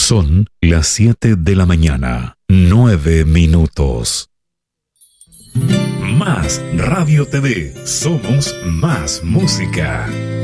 Son las 7 de la mañana, 9 minutos. Más Radio TV, somos más música.